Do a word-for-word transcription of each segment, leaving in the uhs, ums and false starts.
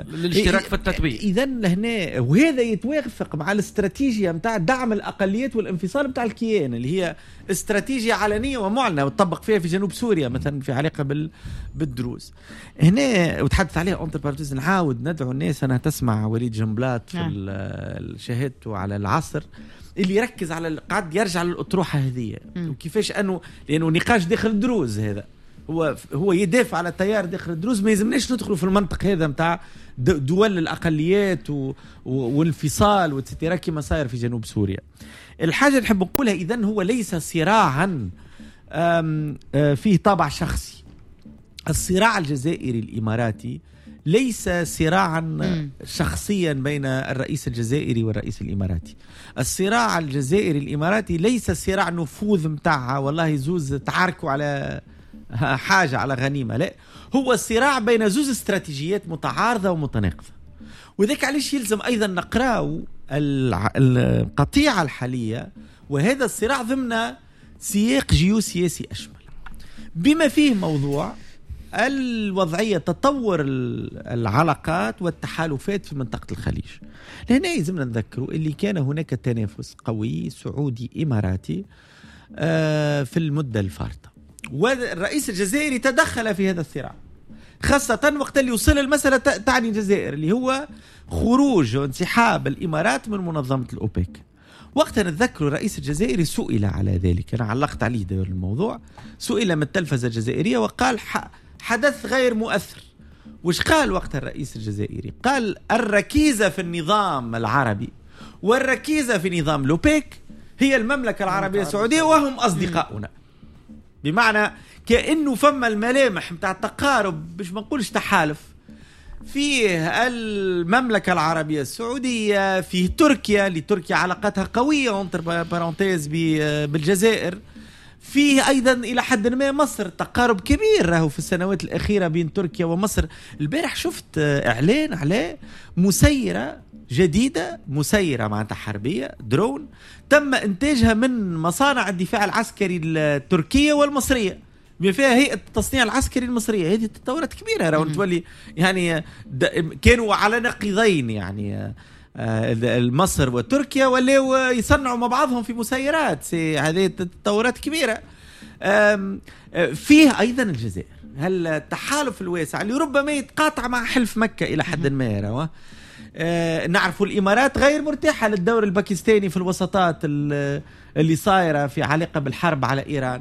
للاشتراك في التطبيع. إذا هنا وهذا يتوافق مع الاستراتيجية متاع دعم الأقليات والانفصال متاع الكيان اللي هي استراتيجية علنية ومعلنة وتطبق فيها في جنوب سوريا مثلا في علاقة بال بالدروز. هنا وتحدث عليها أنتر بارتيز. نعاود ندعو الناس أنا تسمع وليد جنبلاط في شاهدته على العصر اللي يركز على قاعد يرجع للأطروحة هذه وكيفاش أنه لأنه نقاش داخل الدروز هذا هو هو يدافع على التيار داخل الدروز. ما يلزمناش ندخلوا في المنطق هذا متاع دول الأقليات والانفصال وتترا كما صاير في جنوب سوريا. الحاجة اللي نحب نقولها إذن هو ليس صراعا فيه طابع شخصي. الصراع الجزائري الإماراتي ليس صراعا مم. شخصيا بين الرئيس الجزائري والرئيس الإماراتي. الصراع الجزائري الإماراتي ليس صراع نفوذ متاعها والله زوز تعاركوا على حاجة على غنيمة، لا، هو صراع بين زوز استراتيجيات متعارضة ومتناقضة. وذلك علاش يلزم أيضا نقراو القطيعة الحالية وهذا الصراع ضمن سياق جيوسياسي أشمل بما فيه موضوع الوضعية تطور العلاقات والتحالفات في منطقة الخليج. لهنا يلزمنا نذكروا اللي كان هناك تنافس قوي سعودي إماراتي في المدة الفارطة والرئيس الجزائري تدخل في هذا الصراع خاصة وقت اللي وصل المسألة تعني الجزائر اللي هو خروج وانسحاب الإمارات من منظمة الأوبك. وقتها نتذكر الرئيس الجزائري سئل على ذلك، أنا علقت عليه ده الموضوع، سئل من التلفزة الجزائرية وقال حدث غير مؤثر. وش قال وقتها الرئيس الجزائري؟ قال الركيزة في النظام العربي والركيزة في نظام الأوبك هي المملكة العربية السعودية وهم أصدقاؤنا. بمعنى كأنه فما الملامح متاع التقارب باش ما نقولش تحالف فيه المملكة العربية السعودية، فيه تركيا لتركيا علاقاتها قوية انتر بارونتيز بالجزائر، فيه أيضا إلى حد ما مصر تقارب كبير راهو في السنوات الأخيرة بين تركيا ومصر. البارح شفت إعلان على مسيرة جديدة، مسيرة معناتها حربية درون تم إنتاجها من مصانع الدفاع العسكري التركية والمصرية بما فيها هيئة التصنيع العسكري المصرية. هذه تطورات كبيرة راهو تولي يعني كانوا على نقيضين يعني مصر وتركيا ولا يصنعوا مع بعضهم في مسيرات. هذه تطورات كبيرة. فيه أيضا الجزائر هل التحالف الواسع اللي ربما يتقاطع مع حلف مكة إلى حد ما راهو. آه نعرف الإمارات غير مرتاحة للدور الباكستاني في الوسطات اللي صايرة في علاقة بالحرب على إيران.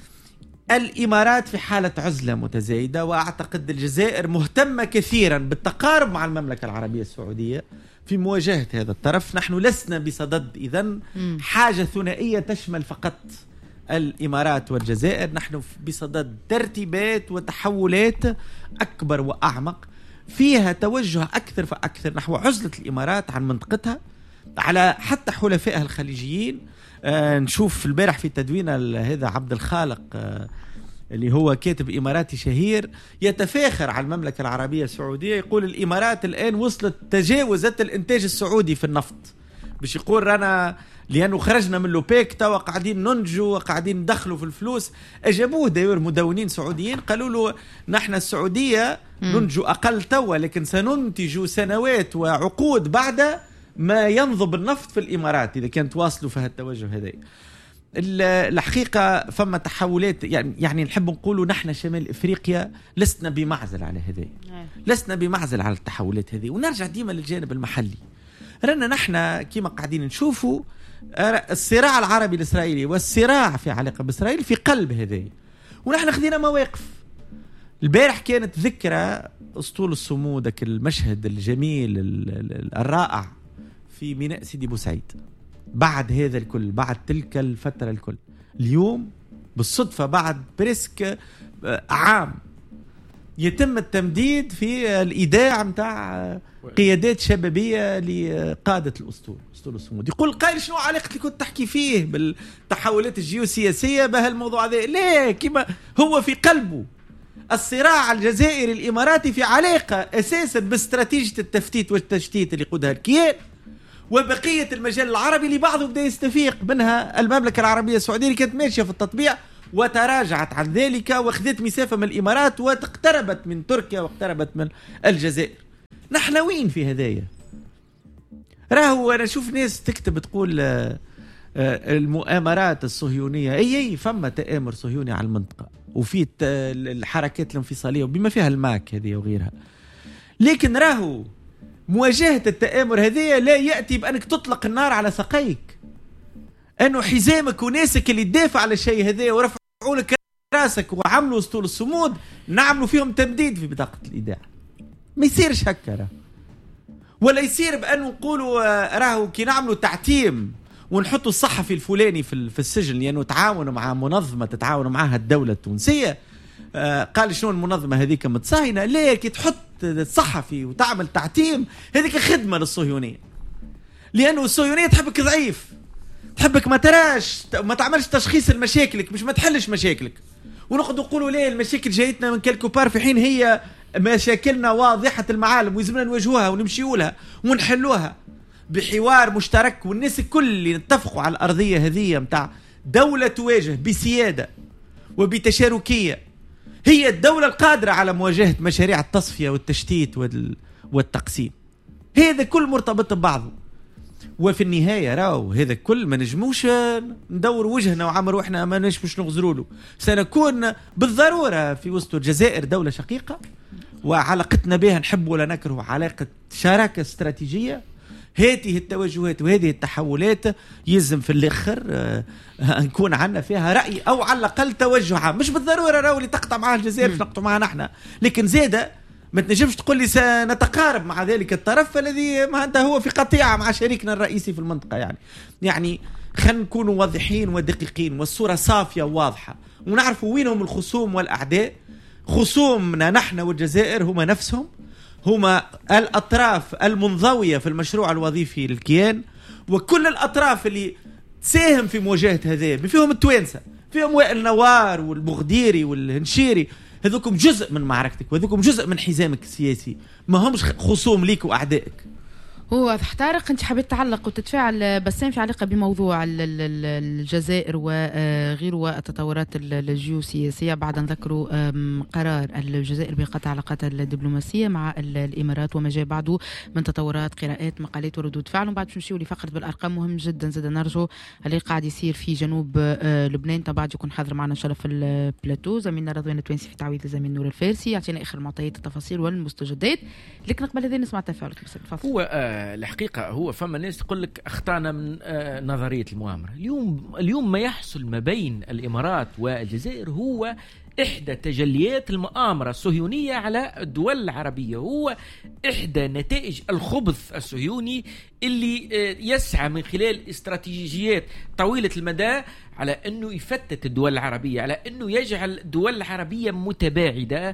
الإمارات في حالة عزلة متزايدة، وأعتقد الجزائر مهتمة كثيرا بالتقارب مع المملكة العربية السعودية في مواجهة هذا الطرف. نحن لسنا بصدد إذن حاجة ثنائية تشمل فقط الإمارات والجزائر، نحن بصدد ترتيبات وتحولات أكبر وأعمق فيها توجه أكثر فأكثر نحو عزلة الإمارات عن منطقتها على حتى حلفائها الخليجيين. آه نشوف البارح في تدوين هذا عبد الخالق آه اللي هو كاتب إماراتي شهير يتفاخر على المملكة العربية السعودية، يقول الإمارات الآن وصلت تجاوزت الإنتاج السعودي في النفط، باش يقول رانا لأنه خرجنا من لوبيك توا قاعدين ننجو وقاعدين ندخلوا في الفلوس. أجابوه داير مدونين سعوديين قالوا له نحن السعودية ننجو أقل توا لكن سننتج سنوات وعقود بعد ما ينضب النفط في الإمارات إذا كانت واصلوا في هالتوجه هذا. الحقيقة فما تحولات يعني يعني نحب نقولوا نحن شمال إفريقيا لسنا بمعزل على هذه، لسنا بمعزل على التحولات هذه. ونرجع ديما للجانب المحلي، رانا نحن كيما قاعدين نشوفوا الصراع العربي الإسرائيلي والصراع في علاقة بإسرائيل في قلب هذه، ونحن خدينا مواقف. البارح كانت ذكرى أسطول الصمودك المشهد الجميل الرائع في ميناء سيدي بوسعيد بعد هذا الكل، بعد تلك الفترة الكل. اليوم بالصدفة بعد بريسك عام يتم التمديد في الإيداع متاع قيادات شبابية لقادة الأسطول أسطول الصمود. يقول قائل شنو علاقة اللي كنت تحكي فيه بالتحولات الجيوسياسية بهالموضوع هذا؟ ليه كما هو في قلبه الصراع الجزائري الإماراتي في علاقة أساسا باستراتيجية التفتيت والتشتيت اللي قودها الكيان وبقية المجال العربي اللي بعضه بدأ يستفيق منها المملكة العربية السعودية اللي كانت ماشية في التطبيع وتراجعت عن ذلك واخذت مسافة من الإمارات واقتربت من تركيا واقتربت من الجزائر. نحن وين في هدايا؟ راهو أنا أشوف ناس تكتب تقول المؤامرات الصهيونية، أي أي فما تآمر صهيوني على المنطقة وفي الحركات الانفصالية وبما فيها الماك هذه وغيرها، لكن راهو مواجهة التآمر هذه لا يأتي بأنك تطلق النار على ساقيك، أنه حزامك وناسك اللي تدافع على الشيء هذا ورفعوا لك راسك وعملوا اسطول الصمود نعملوا فيهم تمديد في بطاقة الإيداع. ما يصيرش هكا، ولا يصير بأنه نقولوا راهو كي نعملوا تعتيم ونحطوا الصحفي الفلاني في في السجن لأنه تعاونوا مع منظمة تتعاون معها الدولة التونسية. آه قال شنو المنظمة هذيك متصاينة؟ لا، كي تحط الصحفي وتعمل تعتيم هذيك خدمة للصهيونية، لأنه الصهيونية تحبك ضعيف، تحبك ما تراش ما تعملش تشخيص المشاكلك، مش ما تحلش مشاكلك، ونقعد نقولوا ليه المشاكل جايتنا من كالكوبار في حين هي مشاكلنا واضحة المعالم ويزمنا نواجهوها ونمشيوا لها ونحلوها بحوار مشترك، والناس الكل اللي نتفقوا على الأرضية هذه متاع دولة تواجه بسيادة وبتشاركية، هي الدولة القادرة على مواجهة مشاريع التصفية والتشتيت والتقسيم. هذا كل مرتبط ببعضه، وفي النهاية راو هذا كل ما نجموش ندور وجهنا وعمر وإحنا ما نجموش نغزروا له. سنكون بالضرورة في وسط الجزائر دولة شقيقة، وعلاقتنا بها نحب ولا نكره علاقة شراكة استراتيجية. هذه التوجهات وهذه التحولات يلزم في الاخر آه نكون عندنا فيها راي او على الاقل توجه عام، مش بالضروره راهو اللي تقطع معها الجزائر باش نقطع معها نحن، لكن زاده ما تنجمش تقول لي سنتقارب مع ذلك الطرف الذي ما انت هو في قطيعه مع شريكنا الرئيسي في المنطقه. يعني يعني خلينا نكونوا واضحين ودقيقين والصوره صافيه وواضحه، ونعرفوا وينهم الخصوم والاعداء. خصومنا نحن والجزائر هما نفسهم، هما الأطراف المنضوية في المشروع الوظيفي للكيان، وكل الأطراف اللي تساهم في مواجهة هذا فيهم التوانسة، فيهم وائل نوار والبغديري والهنشيري، هذوكم جزء من معركتك وهذوكم جزء من حزامك السياسي، ما همش خصوم ليك وأعدائك. هو احتارق انت حبيت تعلق وتتفاعل بسام في علاقه بموضوع الجزائر وغيره والتطورات الجيوسياسيه بعد ان ذكروا قرار الجزائر بقطع علاقاتها الدبلوماسيه مع الامارات وما جاء بعده من تطورات قراءات مقالات وردود فعل. ومن بعد نمشيو لفقره بالارقام مهم جدا زاد نرجو اللي قاعد يصير في جنوب لبنان. بعد يكون حاضر معنا ان شاء الله في البلاتو زميلنا رضوان التوانسي في تعويض زميل نور الفارسي يعطينا اخر المعطيات التفاصيل والمستجدات. لكن قبل هذا نسمع تفاعلك بس تفضل. هو آه الحقيقة هو فما ناس تقول لك اخطأنا من آه نظرية المؤامرة. اليوم اليوم ما يحصل ما بين الإمارات والجزائر هو إحدى تجليات المؤامرة الصهيونية على الدول العربية، هو إحدى نتائج الخبث الصهيوني اللي آه يسعى من خلال استراتيجيات طويلة المدى على أنه يفتت الدول العربية، على أنه يجعل الدول العربية متباعدة.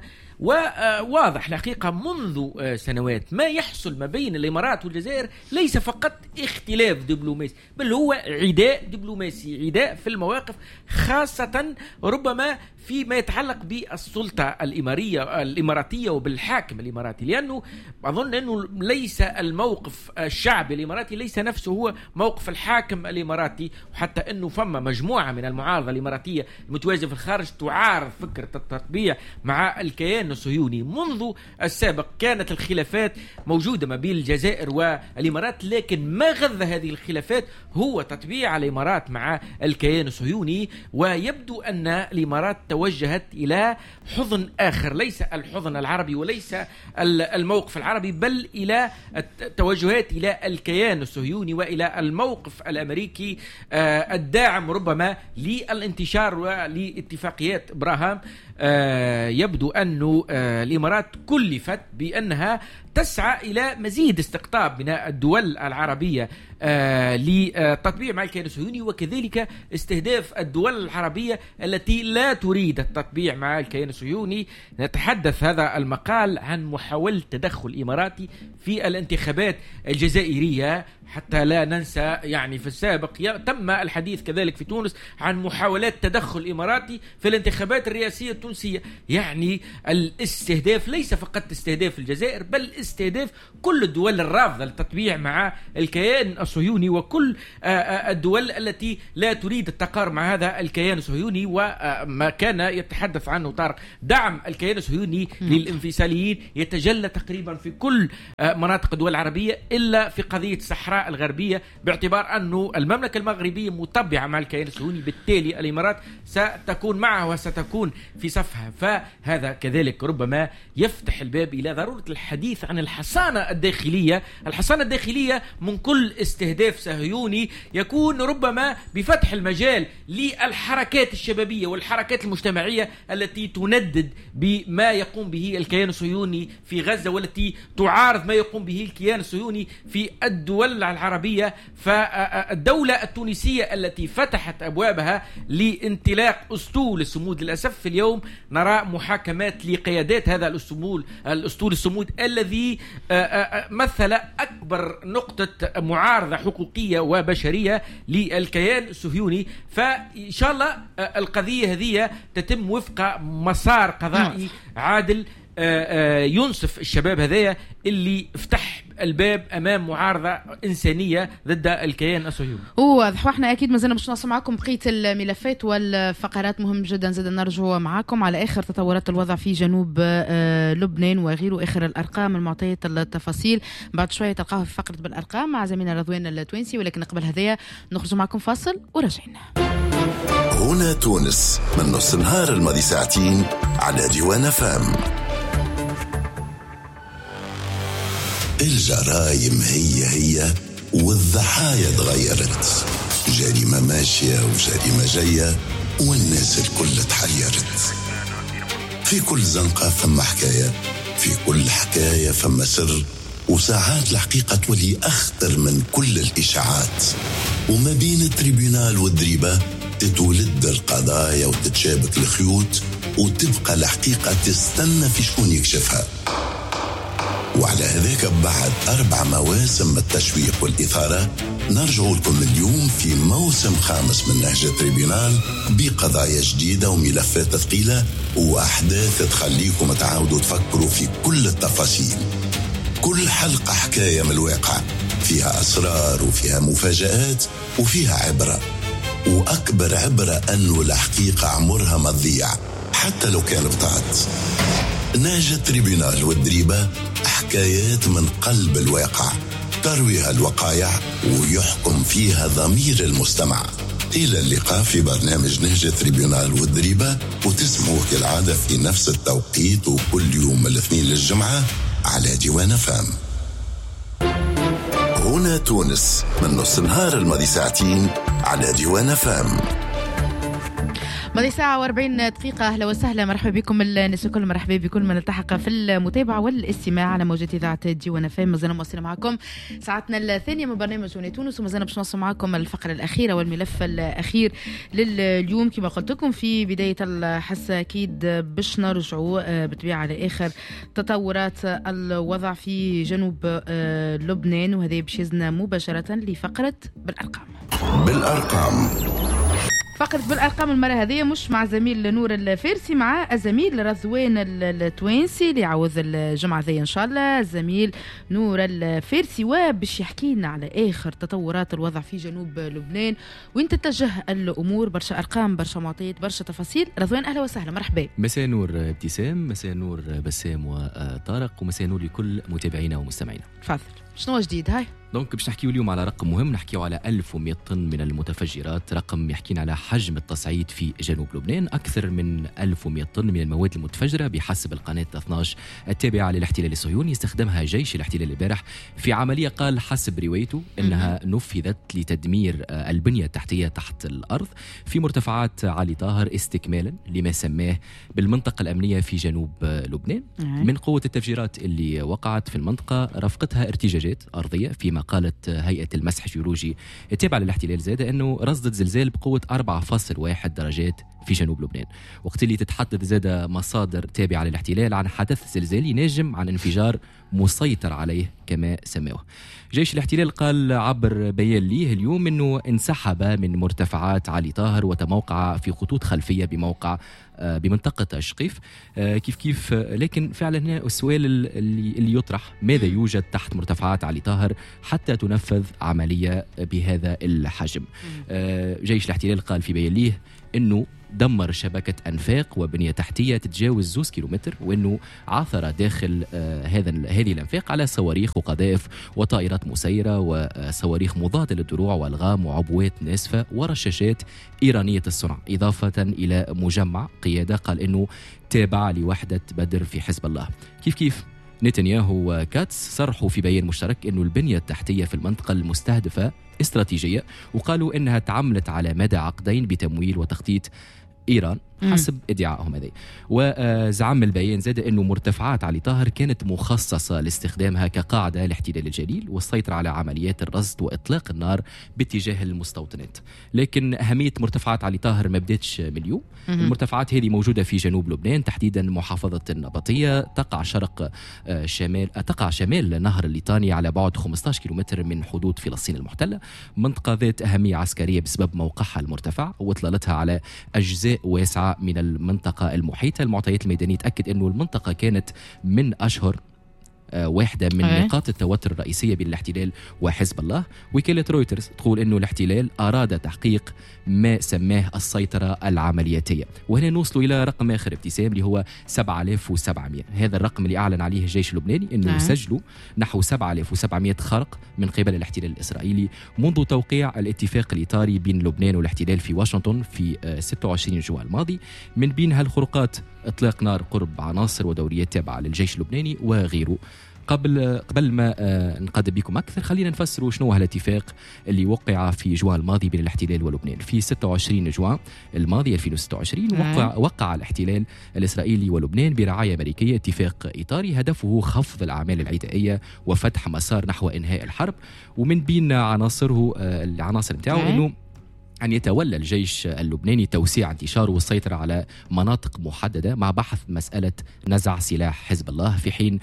وواضح الحقيقة منذ سنوات ما يحصل ما بين الإمارات والجزائر ليس فقط اختلاف دبلوماسي، بل هو عداء دبلوماسي، عداء في المواقف، خاصة ربما فيما يتعلق بالسلطة الإمارية الإماراتية وبالحاكم الإماراتي، لأنه أظن أنه ليس الموقف الشعبي الإماراتي ليس نفسه هو موقف الحاكم الإماراتي، وحتى أنه فما مجموعة من المعارضة الإماراتية المتواجدة في الخارج تعارض فكرة التطبيع مع الكيان الصهيوني. منذ السابق كانت الخلافات موجودة ما بين الجزائر والإمارات، لكن ما غذى هذه الخلافات هو تطبيع الإمارات مع الكيان الصهيوني. ويبدو أن الإمارات توجهت إلى حضن آخر، ليس الحضن العربي وليس الموقف العربي، بل إلى التوجهات إلى الكيان الصهيوني وإلى الموقف الأمريكي الداعم ربما للانتشار ولاتفاقيات إبراهام. يبدو أن الإمارات كلفت بأنها تسعى إلى مزيد استقطاب من الدول العربية لتطبيع مع الكيان الصهيوني، وكذلك استهداف الدول العربية التي لا تريد التطبيع مع الكيان الصهيوني. نتحدث هذا المقال عن محاولة تدخل إماراتي في الانتخابات الجزائرية، حتى لا ننسى يعني في السابق تم الحديث كذلك في تونس عن محاولات تدخل إماراتي في الانتخابات الرئاسية التونسية، يعني الاستهداف ليس فقط استهداف الجزائر بل استهداف كل الدول الرافضة للتطبيع مع الكيان الصهيوني وكل الدول التي لا تريد التقارب مع هذا الكيان الصهيوني. وما كان يتحدث عنه طارق دعم الكيان الصهيوني للانفصاليين يتجلى تقريبا في كل مناطق الدول العربية إلا في قضية الصحراء الغربية، باعتبار أنه المملكة المغربية مطبعة مع الكيان الصهيوني، بالتالي الإمارات ستكون معه وستكون في صفها. فهذا كذلك ربما يفتح الباب إلى ضرورة الحديث عن الحصانة الداخلية. الحصانة الداخلية من كل استهداف صهيوني يكون ربما بفتح المجال للحركات الشبابية والحركات المجتمعية التي تندد بما يقوم به الكيان الصهيوني في غزة والتي تعارض ما يقوم به الكيان الصهيوني في الدول العربية. فالدولة التونسية التي فتحت أبوابها لانطلاق أسطول الصمود، للأسف اليوم نرى محاكمات لقيادات هذا الأسطول الأسطول الصمود الذي مثل أكبر نقطة معارضة حقوقية وبشرية للكيان الصهيوني. فإن شاء الله القضية هذه تتم وفق مسار قضائي عادل ينصف الشباب هذايا اللي فتح الباب امام معارضه انسانيه ضد الكيان الصهيوني. واضح. واحنا اكيد مازلنا باش نوصل معكم بقيه الملفات والفقرات. مهم جدا زاد نرجعوا معكم على اخر تطورات الوضع في جنوب لبنان وغيره، اخر الارقام المعطيات التفاصيل بعد شويه تلقاها في فقره بالارقام مع زميلنا رضوان التوينسي. ولكن قبل هذايا نخرج معكم فاصل وراجعين. هنا تونس من نص النهار الماضي ساعتين على ديوان فام. الجرائم هي هي والضحايا تغيرت، جريمة ماشية وجريمة جاية والناس الكل تحيرت. في كل زنقة فما حكاية، في كل حكاية فما سر، وساعات الحقيقة تولي أخطر من كل الإشاعات. وما بين التريبيونال والدريبة تتولد القضايا وتتشابك الخيوط، وتبقى الحقيقة تستنى في شكون يكشفها. وعلى هذاك بعد أربع مواسم التشويق والإثارة نرجع لكم اليوم في موسم خامس من نهج التريبيونال بقضايا جديدة وملفات ثقيلة وأحداث تخليكم تعاودوا تفكروا في كل التفاصيل. كل حلقة حكاية من الواقع، فيها أسرار وفيها مفاجآت وفيها عبرة. وأكبر عبرة أنه الحقيقة عمرها ما تضيع حتى لو كان بطاعت. نهج التريبيونال والدريبة حكايات من قلب الواقع ترويها الوقائع ويحكم فيها ضمير المستمع. إلى اللقاء في برنامج نهج التريبيونال والدريبة، وتسمعوه كالعادة في نفس التوقيت وكل يوم الاثنين للجمعة على ديوان فام. هنا تونس من نص النهار الماضي ساعتين على ديوان فام. ماضي ساعة وأربعين دقيقة. أهلا وسهلا، مرحبا بكم الناس الكل، مرحبا بكل من التحق في المتابعة والاستماع على موجات إذاعة ديوان فام. مازلنا مواصلين معكم ساعتنا الثانية من برنامج هنا تونس، ومازلنا باش نوصل معكم الفقرة الأخيرة والملف الأخير لليوم. كما قلت لكم في بداية الحصة أكيد باش نرجعوا بطبيعة على آخر تطورات الوضع في جنوب لبنان، وهذا باش يزنا مباشرة لفقرة بالأرقام. بالأرقام فقرة بالأرقام المرة هذه مش مع زميل نور الفارسي، مع الزميل رضوان التوينسي اللي يعوض الجمعة ذي إن شاء الله. الزميل نور الفارسي وباش يحكي لنا على آخر تطورات الوضع في جنوب لبنان وين تتجه الأمور. برشا أرقام، برشا معطيات، برشا تفاصيل. رضوان أهلا وسهلا، مرحبا. مساء نور ابتسام، مساء نور بسام وطارق، ومساء نور لكل متابعينا ومستمعينا. تفضل، شنو جديد هاي؟ دونك باش نحكيو اليوم على رقم مهم، نحكيو على ألف ومئة طن من المتفجرات، رقم يحكينا على حجم التصعيد في جنوب لبنان. أكثر من ألف ومئة طن من المواد المتفجرة بحسب القناة اثناشر التابعة للاحتلال الصهيوني استخدمها جيش الاحتلال البارح في عملية قال حسب روايته أنها نفذت لتدمير البنية التحتية تحت الأرض في مرتفعات علي طاهر استكمالا لما سماه بالمنطقة الأمنية في جنوب لبنان. من قوة التفجيرات اللي وقعت في المنطقة رافقتها ارتجاجات أرضية، فيما قالت هيئة المسح الجيولوجي التابعة للاحتلال زاد أنه رصدت زلزال بقوة أربعة فاصلة واحد درجات في جنوب لبنان. وقت اللي تتحدث زاد مصادر تابعة للاحتلال عن حدث زلزالي ناجم عن انفجار مسيطر عليه كما سموه. جيش الاحتلال قال عبر بيان ليه اليوم أنه انسحب من مرتفعات علي طاهر وتموقع في خطوط خلفية بموقع بمنطقة الشقيف كيف كيف. لكن فعلا هنا السؤال اللي, اللي يطرح: ماذا يوجد تحت مرتفعات علي طاهر حتى تنفذ عملية بهذا الحجم؟ جيش الاحتلال قال في بيان ليه أنه دمر شبكة أنفاق وبنية تحتية تتجاوز زوز كيلومتر، وأنه عثر داخل آه هذا هذه الأنفاق على صواريخ وقذائف وطائرات مسيرة وصواريخ مضادة للدروع وألغام وعبوات ناسفة ورشاشات إيرانية الصنع، إضافة إلى مجمع قيادة قال أنه تابع لوحدة بدر في حزب الله. كيف كيف نتنياهو وكاتس صرحوا في بيان مشترك أنه البنية التحتية في المنطقة المستهدفة استراتيجية، وقالوا أنها تعاملت على مدى عقدين بتمويل وتخطيط إيران حسب ادعائهم هذه. وزعم البيان زاد أنه مرتفعات علي طاهر كانت مخصصة لاستخدامها كقاعدة لاحتلال الجليل والسيطرة على عمليات الرصد وإطلاق النار باتجاه المستوطنات. لكن أهمية مرتفعات علي طاهر ما بدتش من اليوم. المرتفعات هذه موجودة في جنوب لبنان، تحديدا محافظة النبطية، تقع شرق شمال تقع شمال نهر الليطاني على بعد خمسة عشر كيلومتر من حدود فلسطين المحتلة، منطقة ذات أهمية عسكرية بسبب موقعها المرتفع وإطلالتها على أجزاء واسعة من المنطقة المحيطة. المعطيات الميدانية تأكد أنه المنطقة كانت من أشهر واحدة من أيه. نقاط التوتر الرئيسية بين الاحتلال وحزب الله. وكالة رويترز تقول أنه الاحتلال أراد تحقيق ما سماه السيطرة العملياتية، وهنا نوصلوا إلى رقم آخر ابتسام اللي هو سبعة آلاف وسبعمائة. هذا الرقم اللي أعلن عليه الجيش اللبناني أنه أيه. سجلوا نحو سبعة آلاف وسبعمائة خرق من قبل الاحتلال الإسرائيلي منذ توقيع الاتفاق الإطاري بين لبنان والاحتلال في واشنطن في ستة وعشرين جوان الماضي. من بين هالخروقات إطلاق نار قرب عناصر ودوريات تابعة للجيش اللبناني وغيره. قبل قبل ما نقدم بكم أكثر، خلينا نفسروا شنو هالاتفاق اللي وقع في جوان الماضي بين الاحتلال ولبنان. في ستة وعشرين جوان الماضي ألفين وستة وعشرين وقع, وقع الاحتلال الإسرائيلي ولبنان برعاية أمريكية اتفاق إطاري هدفه خفض الأعمال العدائية وفتح مسار نحو إنهاء الحرب. ومن بين عناصره العناصر نتاعو إنه أن يتولى الجيش اللبناني توسيع انتشاره والسيطرة على مناطق محددة مع بحث مسألة نزع سلاح حزب الله، في حين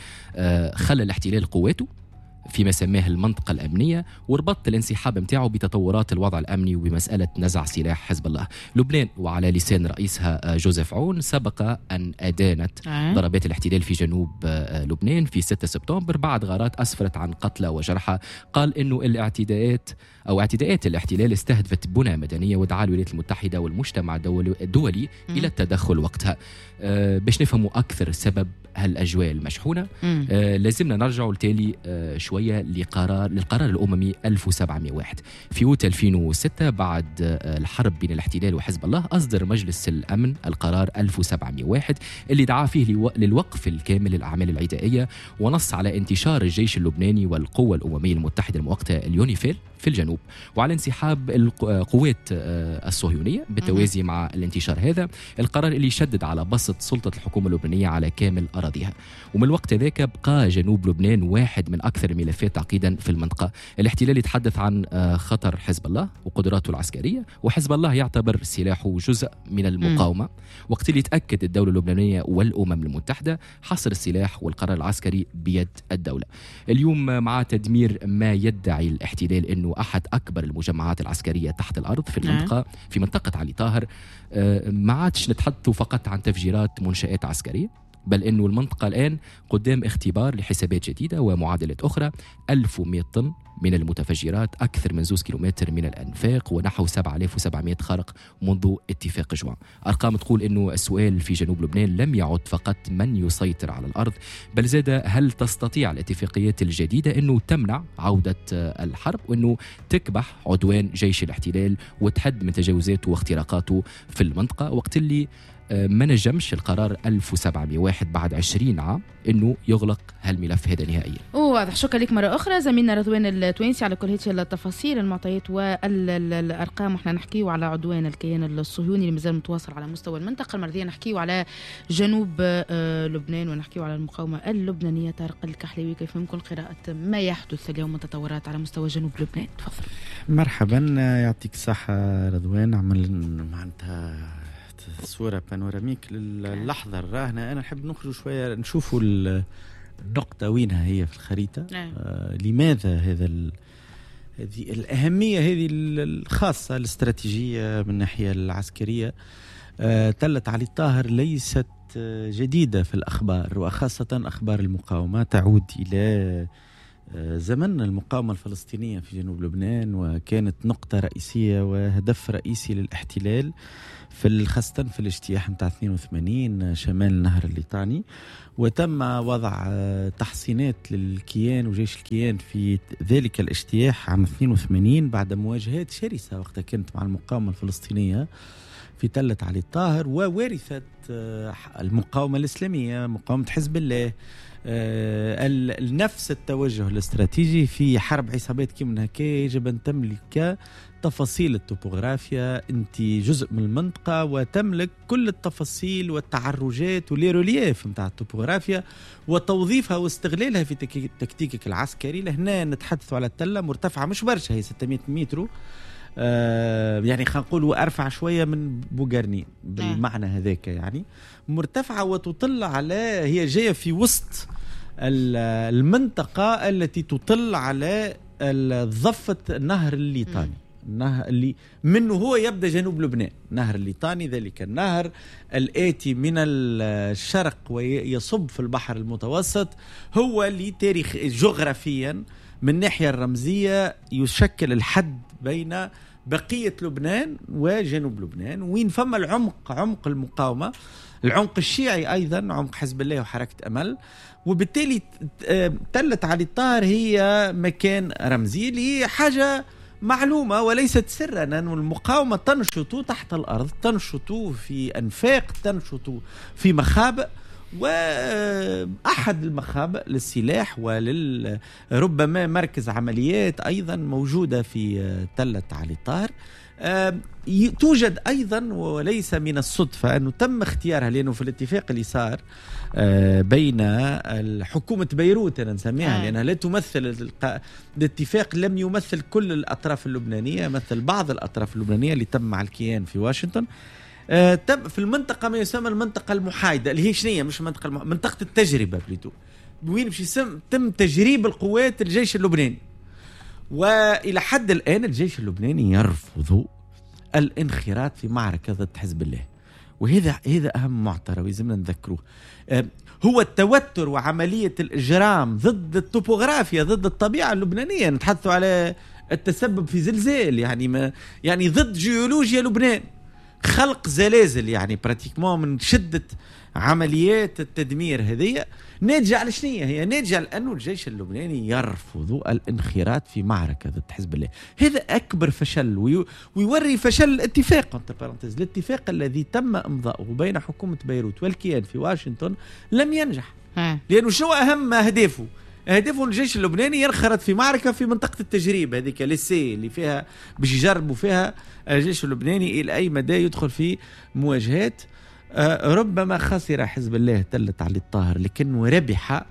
خلى الاحتلال قواته فيما سماه المنطقة الأمنية وربط الانسحاب متاعه بتطورات الوضع الأمني وبمسألة نزع سلاح حزب الله. لبنان وعلى لسان رئيسها جوزيف عون سبق أن أدانت ضربات الاحتلال في جنوب لبنان في ستة سبتمبر بعد غارات أسفرت عن قتلى وجرحى. قال إنه الاعتداءات أو اعتداءات الاحتلال استهدفت بنى مدنية ودعا الولايات المتحدة والمجتمع الدولي إلى التدخل وقتها. أه باش نفهموا أكثر سبب هالأجواء المشحونة أه لازمنا نرجع لتالي أه شوية لقرار للقرار الأممي ألف وسبعمائة وواحد. في أوت ألفين وستة بعد أه الحرب بين الاحتلال وحزب الله أصدر مجلس الأمن القرار ألف وسبعمائة وواحد اللي دعا فيه للوقف الكامل للأعمال العدائية، ونص على انتشار الجيش اللبناني والقوة الأممية المتحدة المؤقتة اليونيفيل في الجنوب وعلى انسحاب القوات الصهيونية بالتوازي مع الانتشار هذا. القرار اللي يشدد على بسط سلطة الحكومة اللبنانية على كامل أراضيها. ومن الوقت ذاك بقى جنوب لبنان واحد من أكثر الملفات تعقيدا في المنطقة. الاحتلال يتحدث عن خطر حزب الله وقدراته العسكرية، وحزب الله يعتبر سلاحه جزء من المقاومة. وقت اللي تأكد الدولة اللبنانية والأمم المتحدة حصر السلاح والقرار العسكري بيد الدولة. اليوم مع تدمير ما يدعي الاحتلال أنه أحد أكبر المجمعات العسكرية تحت الأرض في المنطقة في منطقة علي طاهر، ما عادش نتحدث فقط عن تفجيرات منشآت عسكرية، بل أنه المنطقة الآن قدام اختبار لحسابات جديدة ومعادلات أخرى. ألف ومئة طن من المتفجرات، أكثر من زوز كيلومتر من الأنفاق، ونحو سبعة آلاف وسبعمائة خرق منذ اتفاق جوان. أرقام تقول أنه السؤال في جنوب لبنان لم يعد فقط من يسيطر على الأرض، بل زاد هل تستطيع الاتفاقيات الجديدة أنه تمنع عودة الحرب وأنه تكبح عدوان جيش الاحتلال وتحد من تجاوزاته واختراقاته في المنطقة، وقت اللي ما نجمش القرار ألف وسبعمائة وواحد بعد عشرين عام انه يغلق هالملف هذا نهائيا. واضح. شكرا لك مره اخرى زميلنا رضوان التوينسي على كل هذه التفاصيل المعطيات والارقام. واحنا نحكيو على عدوان الكيان الصهيوني اللي مازال متواصل على مستوى المنطقه. المره دي نحكيو على جنوب لبنان ونحكيو على المقاومه اللبنانيه. طارق الكحلاوي، كيف يمكن قراءه ما يحدث اليوم من تطورات على مستوى جنوب لبنان؟ تفضل. مرحبا، يعطيك الصحه رضوان. عمل معناتها صورة بانوراميك للحظة الراهنة. أنا نحب نخرج شوية نشوفوا النقطة وينها هي في الخريطة. آه لماذا هذا هذه الأهمية هذه الخاصة الاستراتيجية من الناحية العسكرية تلة علي الطاهر ليست جديدة في الأخبار، وخاصة أخبار المقاومة تعود إلى زمن المقاومة الفلسطينية في جنوب لبنان، وكانت نقطة رئيسية وهدف رئيسي للاحتلال في خاصة في الاجتياح متاع اثنين وثمانين شمال نهر الليطاني. وتم وضع تحصينات للكيان وجيش الكيان في ذلك الاجتياح عام اثنين وثمانين بعد مواجهات شرسة وقتها كانت مع المقاومة الفلسطينية في تلة علي الطاهر، وورثت المقاومة الإسلامية مقاومة حزب الله نفس التوجه الاستراتيجي في حرب عصابات كي من هكا. يجب أن تملك تفاصيل التوبوغرافيا، أنت جزء من المنطقة وتملك كل التفاصيل والتعرجات والريليف متاع التوبوغرافيا وتوظيفها واستغلالها في تكتيكك العسكري. لهنا نتحدث على التلة مرتفعة مش برشا، هي ستمائة متر، آه يعني خلينا نقول أرفع شوية من بوغارني بالمعنى هذاك، يعني مرتفعة وتطل على، هي جاية في وسط المنطقة التي تطل على ضفة النهر الليطاني، النهر اللي منه هو يبدأ جنوب لبنان، نهر الليطاني، ذلك النهر الآتي من الشرق ويصب في البحر المتوسط، هو اللي تاريخ جغرافيا من الناحية الرمزية يشكل الحد بين بقية لبنان وجنوب لبنان، وين فما العمق، عمق المقاومة، العمق الشيعي أيضا، عمق حزب الله وحركة أمل. وبالتالي تلة علي الطاهر هي مكان رمزي لحاجة معلومة وليست سرا، أن المقاومة تنشط تحت الأرض، تنشط في أنفاق، تنشط في مخابئ، وأحد المخابئ للسلاح ولربما مركز عمليات أيضا موجودة في تلة علي الطاهر. توجد أيضا، وليس من الصدفة أنه تم اختيارها، لأنه في الاتفاق اللي صار بين حكومة بيروت أنا نسميها، لأنها لا تمثل الاتفاق، لم يمثل كل الأطراف اللبنانية، مثل بعض الأطراف اللبنانية اللي تم مع الكيان في واشنطن. تم في المنطقة ما يسمى المنطقة المحايدة، اللي هي شنية مش منطقة المح... منطقة التجربة بليتو، وين باش يسم تم تجريب القوات الجيش اللبناني. وإلى حد الآن الجيش اللبناني يرفض الانخراط في معركة ضد حزب الله، وهذا هذا أهم معترى ويلزمنا نذكروه. هو التوتر وعملية الإجرام ضد التوبوغرافيا، ضد الطبيعة اللبنانية، نتحدث على التسبب في زلزال، يعني ما يعني ضد جيولوجيا لبنان، خلق زلازل، يعني براتيكمون من شدة عمليات التدمير هذه. ناتجة على شنية؟ هي ناتجة لأنه الجيش اللبناني يرفض الانخراط في معركة ضد حزب الله. هذا أكبر فشل ويوري فشل الاتفاق، الاتفاق الذي تم إمضاؤه بين حكومة بيروت والكيان في واشنطن لم ينجح، لأنه شو أهم أهدافه؟ أهدافه الجيش اللبناني ينخرط في معركة في منطقة التجريب هذيك لسي اللي فيها باش يجربوا فيها الجيش اللبناني إلى أي مدى يدخل في مواجهات. آه ربما خسر حزب الله تلة علي الطاهر، لكنه ربح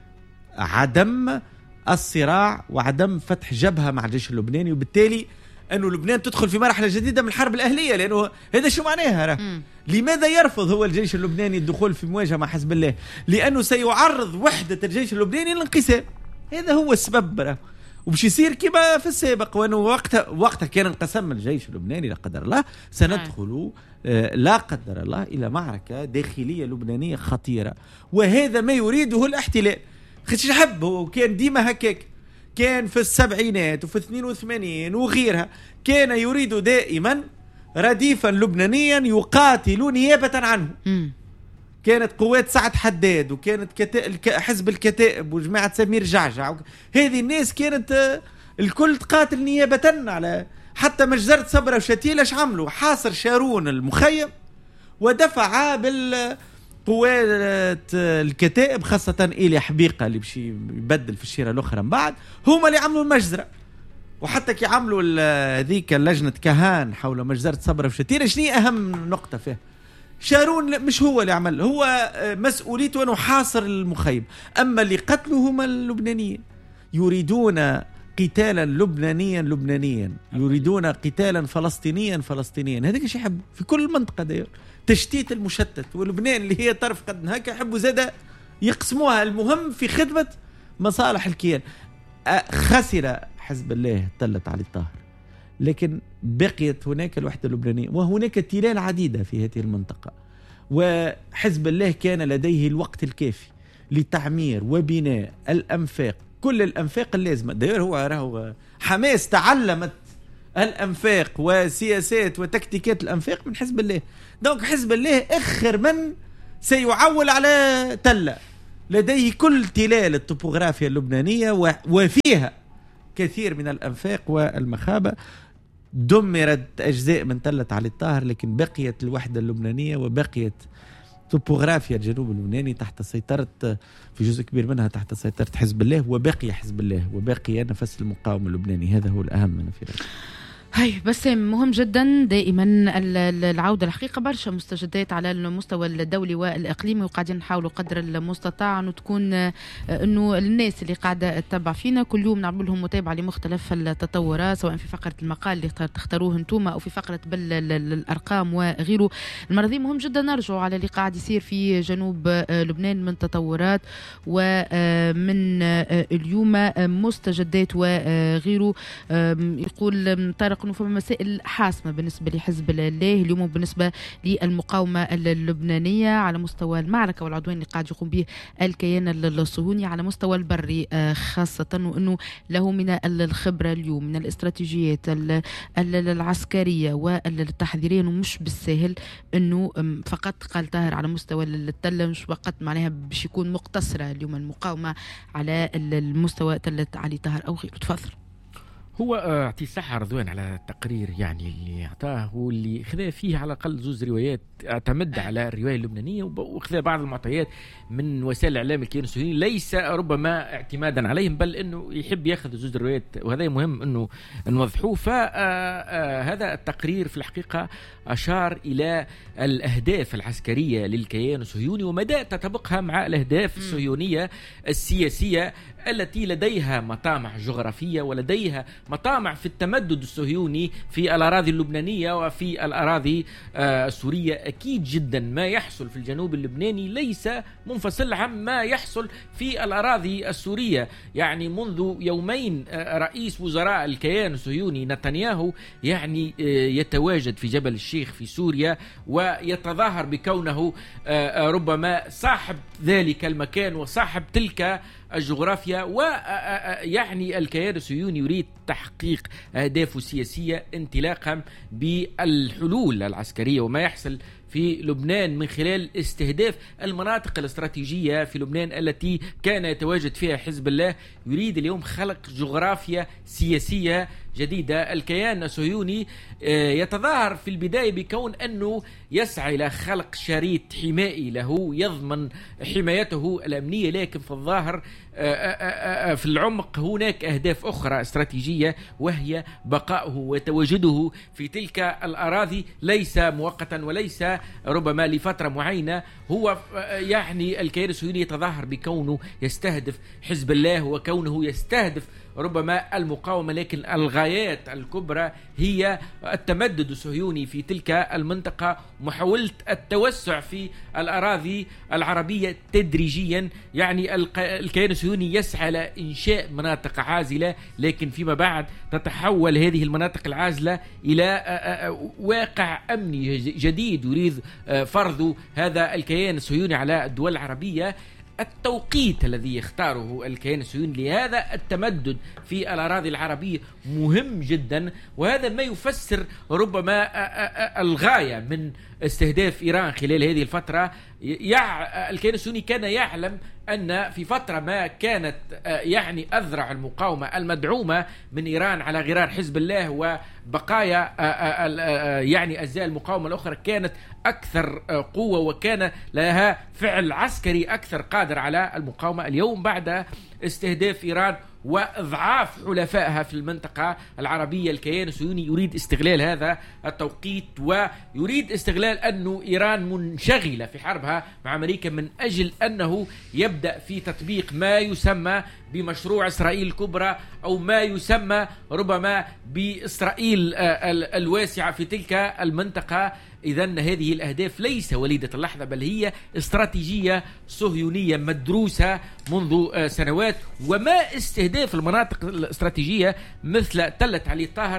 عدم الصراع وعدم فتح جبهة مع الجيش اللبناني، وبالتالي أنه لبنان تدخل في مرحلة جديدة من الحرب الأهلية. لأنه هذا شو معناها؟ لماذا يرفض هو الجيش اللبناني الدخول في مواجهة مع حزب الله؟ لأنه سيعرض وحدة الجيش اللبناني للانقسام، هذا هو السبب. وبش يصير كما في السابق، وأنه وقتها وقتها كان انقسم الجيش اللبناني لا قدر الله، سندخل آه لا قدر الله إلى معركة داخلية لبنانية خطيرة، وهذا ما يريده الاحتلال. خش يحب هو كان ديما هكاك، كان في السبعينات وفي اثنين وثمانين وغيرها كان يريد دائما رديفا لبنانيا يقاتل نيابة عنه. م. كانت قوات سعد حداد، وكانت كتا... حزب الكتائب وجماعة سمير جعجع، هذه الناس كانت الكل تقاتل نيابة على، حتى مجزرة صبرا وشتيلة اش عملوا؟ حاصر شارون المخيم ودفع بالقوات الكتائب، خاصة إيليا حبيقة اللي بشي يبدل في الشيرة الأخرى من بعد، هم اللي عملوا المجزرة. وحتى كي عملوا ذيك اللجنة كهان حول مجزرة صبرا وشتيلة، شنو أهم نقطة فيها؟ شارون مش هو اللي عمل، هو مسؤوليته أنه حاصر المخيم، أما اللي قتلوا هم اللبنانيين. يريدون قتالا لبنانيا لبنانيا، يريدون قتالا فلسطينيا فلسطينيا، هذاك ايش يحبوا في كل المنطقة داير، تشتيت المشتت. ولبنان اللي هي طرف قد هكا يحبوا زادة يقسموها، المهم في خدمة مصالح الكيان. خسر حزب الله تلة علي الطاهر لكن بقيت هناك الوحدة اللبنانية، وهناك تلال عديدة في هذه المنطقة، وحزب الله كان لديه الوقت الكافي لتعمير وبناء الأنفاق، كل الأنفاق اللازمة. داير هو راهو حماس تعلمت الأنفاق وسياسات وتكتيكات الأنفاق من حزب الله. دونك حزب الله آخر من سيعول على تلة، لديه كل تلال الطبوغرافيا اللبنانية وفيها كثير من الأنفاق والمخابة. دمرت أجزاء من تلة علي الطاهر، لكن بقيت الوحدة اللبنانية وبقيت طبوغرافيا الجنوب اللبناني تحت سيطرة، في جزء كبير منها تحت سيطرة حزب الله، وبقي حزب الله وبقي نفس المقاومة اللبناني. هذا هو الأهم أنا في رأيي. هاي بس مهم جدا دائما العودة الحقيقة. برشا مستجدات على المستوى الدولي والإقليمي، وقاعدين نحاولوا قدر المستطاع أنه تكون أنه الناس اللي قاعدة تتبع فينا كل يوم نعمل لهم متابعة لمختلف التطورات، سواء في فقرة المقال اللي تختاروه انتم أو في فقرة بالأرقام وغيره. المرة دي مهم جدا نرجعوا على اللي قاعد يصير في جنوب لبنان من تطورات ومن اليوم مستجدات وغيره. يقول طارق أنه فما مسائل حاسمة بالنسبة لحزب الله اليوم بالنسبة للمقاومة اللبنانية على مستوى المعركة والعدوان اللي قاعد يقوم به الكيان الصهيوني على مستوى البري خاصة، وأنه له من الخبرة اليوم من الاستراتيجيات العسكرية والتحذيرية، ومش بالسهل أنه فقط قال طاهر على مستوى التلة، مش فقط معناها باش يكون مقتصرة اليوم المقاومة على المستوى تلة علي طاهر أو غيره. تفضل. هو اعطي الصحة رضوان على التقرير يعني اللي اعطاه، واللي خذا فيه على الأقل زوز روايات، اعتمد على الرواية اللبنانية وخذا بعض المعطيات من وسائل الإعلام الكيان الصهيوني، ليس ربما اعتمادا عليهم، بل أنه يحب يأخذ زوز الروايات، وهذا مهم أنه نوضحوه. فهذا التقرير في الحقيقة أشار إلى الأهداف العسكرية للكيان الصهيوني ومدى تطابقها مع الأهداف الصهيونية السياسية التي لديها مطامع جغرافية ولديها مطامع في التمدد الصهيوني في الأراضي اللبنانية وفي الأراضي السورية. أكيد جدا ما يحصل في الجنوب اللبناني ليس منفصل عن ما يحصل في الأراضي السورية. يعني منذ يومين رئيس وزراء الكيان الصهيوني نتنياهو يعني يتواجد في جبل الشيخ في سوريا، ويتظاهر بكونه ربما صاحب ذلك المكان وصاحب تلك الجغرافيا. ويعني الكيان الصهيوني يريد تحقيق أهدافه السياسية انطلاقا بالحلول العسكرية وما يحصل في لبنان من خلال استهداف المناطق الاستراتيجية في لبنان التي كان يتواجد فيها حزب الله. يريد اليوم خلق جغرافيا سياسية جديدة. الكيان الصهيوني يتظاهر في البداية بكون أنه يسعى إلى خلق شريط حمائي له يضمن حمايته الأمنية، لكن في الظاهر في العمق هناك أهداف أخرى استراتيجية، وهي بقائه وتواجده في تلك الأراضي ليس مؤقتا وليس ربما لفترة معينة. هو يعني الكيان الصهيوني يتظاهر بكونه يستهدف حزب الله وكونه يستهدف ربما المقاومة، لكن الغايات الكبرى هي التمدد الصهيوني في تلك المنطقة ومحاولة التوسع في الأراضي العربية تدريجيا. يعني الكيان الصهيوني يسعى إلى إنشاء مناطق عازلة، لكن فيما بعد تتحول هذه المناطق العازلة إلى واقع أمني جديد يريد فرض هذا الكيان الصهيوني على الدول العربية. التوقيت الذي يختاره الكيان الصهيوني لهذا التمدد في الأراضي العربية مهم جدا، وهذا ما يفسر ربما الغاية من استهداف إيران خلال هذه الفترة. الكيان الصهيوني كان يعلم أن في فترة ما كانت يعني أذرع المقاومة المدعومة من إيران على غرار حزب الله وبقايا يعني أجزاء المقاومة الأخرى كانت أكثر قوة وكان لها فعل عسكري أكثر قادر على المقاومة. اليوم بعد استهداف إيران وإضعاف حلفائها في المنطقة العربية، الكيان الصهيوني يريد استغلال هذا التوقيت ويريد استغلال أنه إيران منشغلة في حربها مع أمريكا من أجل أنه يبدأ في تطبيق ما يسمى بمشروع إسرائيل الكبرى أو ما يسمى ربما بإسرائيل الواسعة في تلك المنطقة. إذن هذه الأهداف ليس وليدة اللحظة، بل هي استراتيجية صهيونية مدروسة منذ سنوات. وما استهداف المناطق الاستراتيجية مثل تلة علي الطاهر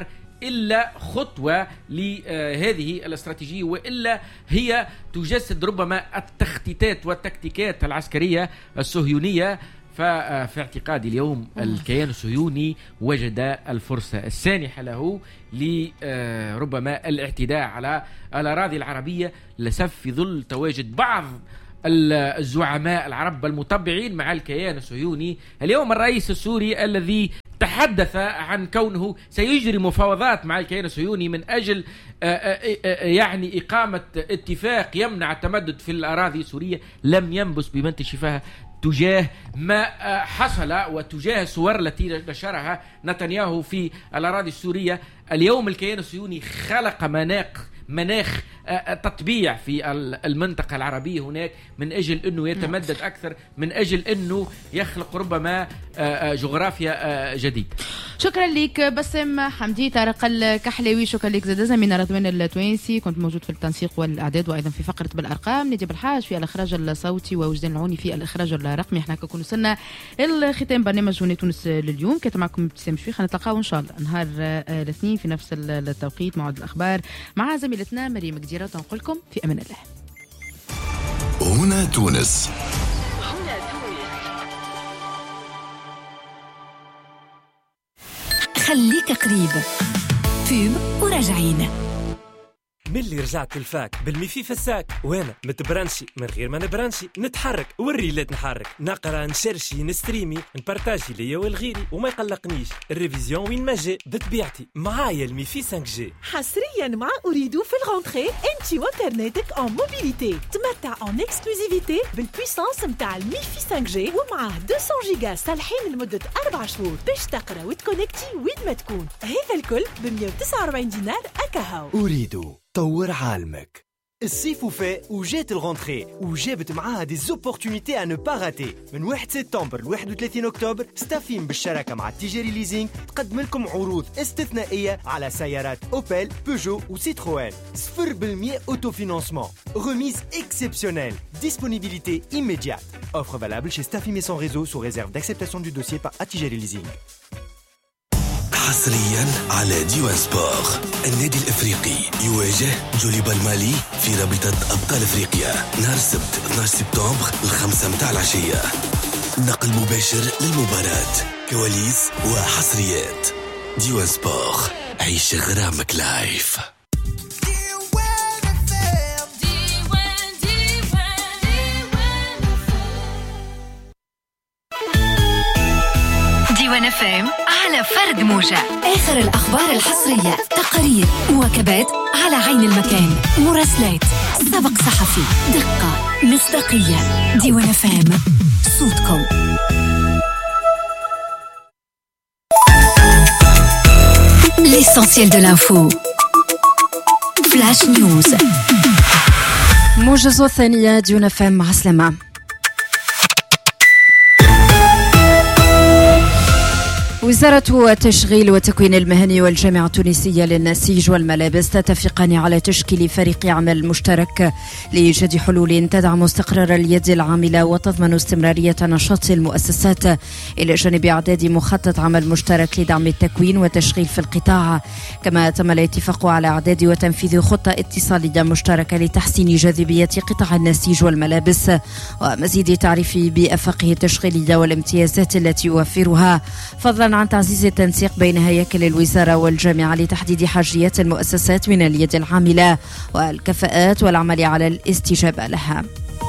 إلا خطوة لهذه الاستراتيجية، وإلا هي تجسد ربما التخطيطات والتكتيكات العسكرية الصهيونية. ففي اعتقادي اليوم الكيان الصهيوني وجد الفرصة السانحة له لربما الاعتداء على الأراضي العربية لسف في ظل تواجد بعض الزعماء العرب المتبعين مع الكيان الصهيوني. اليوم الرئيس السوري الذي تحدث عن كونه سيجري مفاوضات مع الكيان الصهيوني من أجل يعني إقامة اتفاق يمنع التمدد في الأراضي السورية لم ينبس بمنت شفاها تجاه ما حصل وتجاه الصور التي نشرها نتنياهو في الأراضي السورية. اليوم الكيان الصهيوني خلق مناخ مناخ تطبيع في المنطقة العربية هناك من أجل أنه يتمدد أكثر، من أجل أنه يخلق ربما جغرافيا جديدة. شكرا لك بسام حمدي. طارق الكحلاوي شكرا لك زاد زميلنا رضوان التوانسي، كنت موجود في التنسيق والإعداد وأيضا في فقرة بالأرقام، نجيب الحاج في الإخراج الصوتي ووجدان العوني في الإخراج الرقمي. احنا كنكون وصلنا الختام برنامج جوني تونس لليوم. كانت معكم ابتسام شويخ، نتلقاو إن شاء الله نهار الاثنين في نفس التوقيت موعد الأخبار مع زميلتنا مريم قديرة، ونقول لكم في أمان الله. هنا تونس. خليك قريب فيلم وراجعين. من اللي رجعت للفاك بالميفي في الساك، وانا متبرنشي من غير ما نبرنشي، نتحرك والريلات نحرك، نقرا نشرشي نستريمي نبارتاجي ليا والغيري وما يقلقنيش الريفيزيون وين ما جاء بطبيعتي معايا الميفي خمسة جي. حصريا مع أريدو في الغونتري انتي وانترنتك اون موبيليتي، تمتع اون اكسكلوزيفيتي بالبويسانس متاع الميفي خمسة جي ومعاه مئتين جيجا صالحين لمدة أربع شهور باش تقرا وتكونكتي وين ما تكون. هذا الكل ب مئة وتسعة وأربعين دينار أكاهو. أريدو طور عالمك. الصيف وفاء وجات الغونتري وجابت معاها دي زوبورتونيتي ا نو با راتي. من واحد سبتمبر ل واحد وثلاثين اكتوبر ستافين بالشراكه مع تيجيري ليزينغ تقدم لكم عروض استثنائيه على سيارات اوبل بيجو وسيتروين. صفر بالمئة اوتو فينانسمون، remise exceptionnelle, disponibilité immédiate. Offre valable chez Staffy Maison Réseau sous réserve d'acceptation du dossier par Atijari Leasing. حصريا على ديوان سبور. النادي الافريقي يواجه جوليبا المالي في رابطة ابطال افريقيا نهار السبت اثني عشر سبتمبر الخمسة متاع العشية. نقل مباشر للمباراة، كواليس وحصريات. ديوان سبور، عيش غرامك لايف. ديوان اف ام على فرد موجة. آخر الأخبار الحصرية، تقارير، مواكبات على عين المكان، مراسلات، سبق صحفي، دقة، مصداقية. ديوان اف ام، صوتكم. L'essentiel de l'info. Flash News. موجز الثانية ديوان اف ام. مع السلامة. وزارة التشغيل والتكوين المهني والجامعة التونسية للنسيج والملابس تتفقان على تشكيل فريق عمل مشترك لإيجاد حلول تدعم استقرار اليد العاملة وتضمن استمرارية نشاط المؤسسات، إلى جانب إعداد مخطط عمل مشترك لدعم التكوين والتشغيل في القطاع. كما تم الاتفاق على إعداد وتنفيذ خطة اتصالية مشتركة لتحسين جاذبية قطاع النسيج والملابس ومزيد تعريف بآفاقه التشغيلية والامتيازات التي يوفرها، فضلا عن تعزيز التنسيق بين هياكل الوزارة والجامعة لتحديد حاجيات المؤسسات من اليد العاملة والكفاءات والعمل على الاستجابة لها.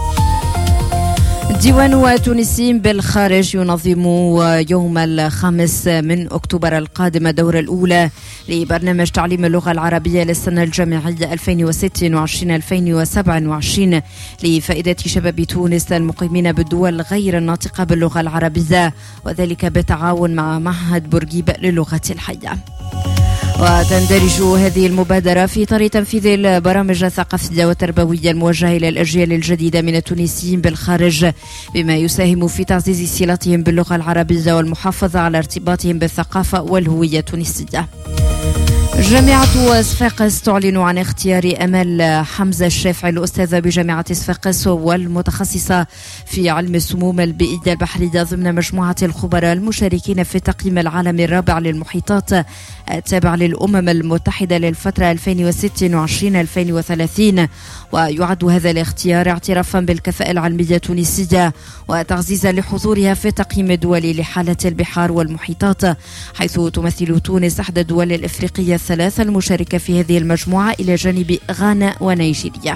ديوان تونسيين بالخارج ينظم يوم الخامس من أكتوبر القادم الدورة الأولى لبرنامج تعليم اللغة العربية للسنة الجامعية ألفين وستة وعشرين ألفين وسبعة وعشرين لفائدة شباب تونس المقيمين بالدول غير الناطقة باللغة العربية، وذلك بالتعاون مع معهد بورقيبة للغة الحية. وتندرج هذه المبادرة في إطار تنفيذ البرامج الثقافية والتربوية الموجهة إلى الأجيال الجديدة من التونسيين بالخارج، بما يساهم في تعزيز صلتهم باللغة العربية والمحافظة على ارتباطهم بالثقافة والهوية التونسية. جامعة صفاقس تعلن عن اختيار أمل حمزة الشافعي الأستاذة بجامعة صفاقس والمتخصصة في علم السموم البيئية البحرية ضمن مجموعة الخبراء المشاركين في التقييم العالمي الرابع للمحيطات التابع للأمم المتحدة للفترة ألفين وستة وعشرين ألفين وثلاثين. ويعد هذا الاختيار اعترافا بالكفاءة العلمية التونسية وتعزيزا لحضورها في التقييم الدولي لحالة البحار والمحيطات، حيث تمثل تونس إحدى الدول الإفريقية الثلاثة المشاركة في هذه المجموعة إلى جانب غانا ونيجيريا.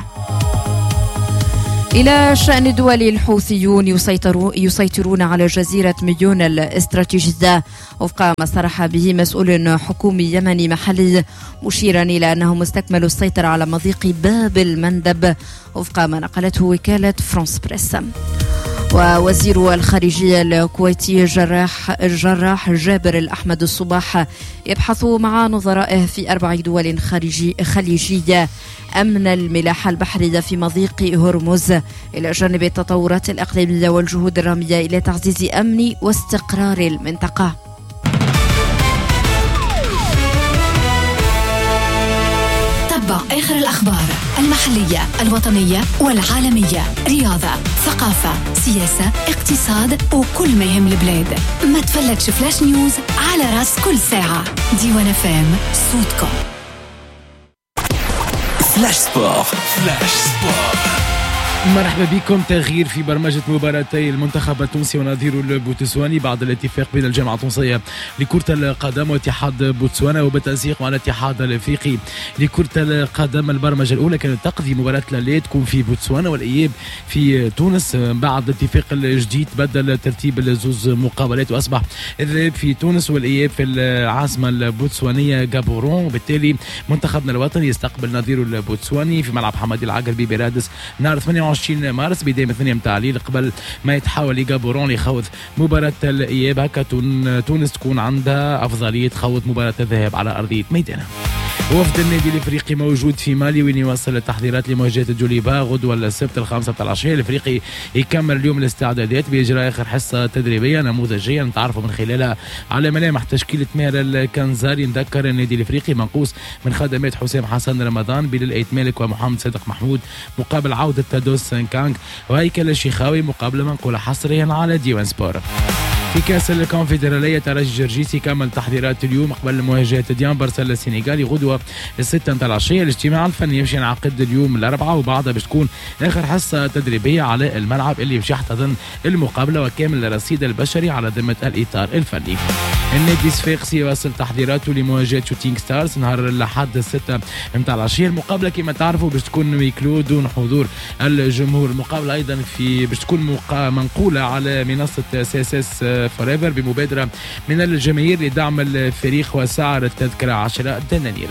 إلى شأن دول الحوثيون يسيطرون على جزيرة ميون الاستراتيجية وفق ما صرح به مسؤول حكومي يمني محلي، مشيرا إلى أنهم استكملوا السيطرة على مضيق باب المندب وفق ما نقلته وكالة فرانس بريس. ووزير الخارجية الكويتي الجراح الجراح جابر الأحمد الصباح يبحث مع نظرائه في أربع دول خليجية أمن الملاحة البحرية في مضيق هرمز، إلى جانب التطورات الإقليمية والجهود الرامية إلى تعزيز أمن واستقرار المنطقة. تابع آخر الأخبار المحلية الوطنية والعالمية، رياضة، ثقافة، سياسة، اقتصاد وكل ما يهم البلاد. ما تفلتش فلاش نيوز على راس كل ساعة. ديوان فام صوتكم. فلاش سبور. فلاش سبور. مرحبا بكم. تغيير في برمجة مباراتي المنتخب التونسي ونظيره البوتسواني بعد الاتفاق بين الجامعة التونسية لكرة القدم واتحاد بوتسوانا وبالتنسيق مع الاتحاد الافريقي لكرة القدم. البرمجة الأولى كانت تقضي مباراة لا تكون في بوتسوانا والإياب في تونس. بعد الاتفاق الجديد بدل ترتيب الزوز مقابلات وأصبح الذهاب في تونس والإياب في العاصمة البوتسوانية غابورون، وبالتالي منتخبنا الوطني يستقبل نظيره البوتسواني في ملعب حمادي العقربي برادس نهار ثمانية وعشرين مارس بداية ثمانية متاع الليل قبل ما يتحول لغابورون ليخوض مباراة الإياب. هكا تونس تكون عندها أفضلية تخوض مباراة الذهاب على أرضية ميدانها. وفد النادي الافريقي موجود في مالي وين يواصل التحضيرات لمواجهه الجوليبا غدوه السبت الخامسة بتاع العشيه. الافريقي يكمل اليوم الاستعدادات باجراء اخر حصه تدريبيه نموذجيه نتعرفوا من خلالها على ملامح تشكيله ماهر الكنزاري. نذكر النادي الافريقي منقوص من خدمات حسام حسن رمضان، بلال ايت مالك ومحمد صادق محمود مقابل عوده تادوس كانغ وهيكل الشيخاوي مقابله منقوله حصريا على ديوان سبور. في كاس الكونفدرالية ترجي جرجيسي كمل تحضيرات اليوم قبل مواجهة ديان برسل السنغالي غدوة الستة متاع العشية. الاجتماع الفني يمشي ينعقد اليوم الأربعاء وبعدها باش تكون آخر حصة تدريبية على الملعب اللي باش يحتضن المقابلة وكامل الرصيد البشري على ذمة الإطار الفني. النادي الصفاقسي يواصل تحضيراته لمواجهة شوتينغ ستارز نهار الأحد الستة متاع العشية. المقابلة كما تعرفوا باش تكون ويكلو دون حضور الجمهور. المقابلة أيضا في باش تكون منقولة على منصة سي اس اس فوريفر بمبادرة من الجماهير لدعم الفريق وسعر التذكرة عشرة دنانير.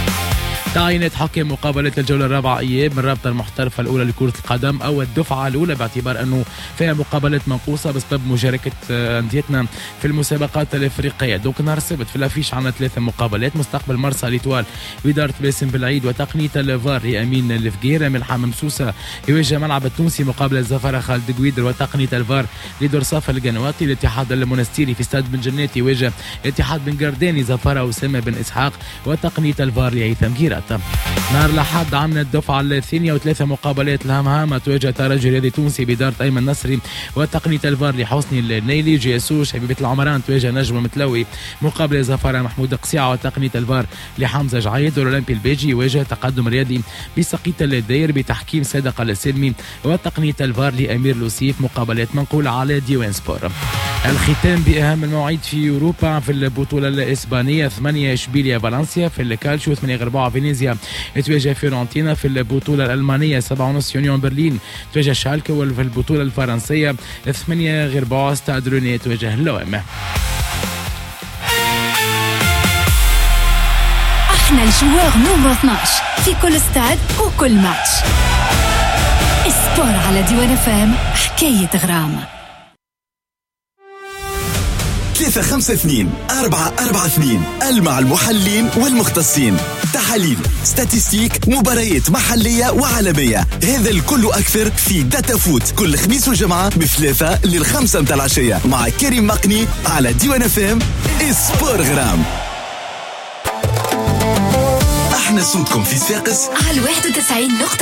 تعينت حكم مقابلة الجولة الرابعة إياب من الرابطة المحترفة الأولى لكرة القدم أو الدفعة الأولى باعتبار أنه فيها مقابلات منقوصة بسبب مشاركة أنديتنا في المسابقات الإفريقية. دوك نهار السبت في الأفيش عنا ثلاثة مقابلات مستقبل مرسى ليتوال وإدارة باسم بالعيد وتقنية الفار لأمين الفقير. ملحم ممسوسة يواجه ملعب التونسي مقابلة زفارة خالد قويدر وتقنية الفار لدورصاف القنواتي. الاتحاد المونستيري في استاد بن جناتي يواجه الاتحاد بن قرداني زفارة أسامة بن إسحاق وتقنية الفار لهيثم جيرات. نهار الأحد عمنا الدفعة الثانية وثلاثة مقابلات الهامة تواجه ترجي رياضي تونسي بإدارة أيمن نصري وتقنية الفار لحسني النيلي. جيسوش حبيبة العمران تواجه نجم متلوي مقابلة زفارة محمود قصيعة وتقنية الفار لحمزة جعيد. والأولمبي البيجي يواجه تقدم رياضي بسقية الداير بتحكيم صادق السلمي وتقنية الفار لأمير لوسيف مقابلات منقولة على ديوان سبور. الختام بأهم المواعيد في أوروبا في البطولة الإسبانية ثمانية إشبيليا فالنسيا في الكالشيو ثمانية غرباء فينيزيا تواجه فيورنتينا. في البطولة الألمانية سبعة ونص يونيون برلين تواجه شالكه. وفي البطولة الفرنسية ثمانية غرباء ستاد روني تواجه لوام. احنا الجوار نمرو اثناش في كل استاد وكل ماتش. السبور على ديوان فام حكاية غرام. ثلاثة خمسة اثنين أربعة أربعة اثنين المع المحلين والمختصين. تحاليل، ستاتستيك، مباريات محلية وعالمية. هذا الكل أكثر في داتا فوت كل خميس وجمعة بثلاثة للخمسة متاع العشية مع كريم مقني على ديوان فام. اسبور غرام. تابعونا صوتكم في صفاقس على واحد وتسعين نقطة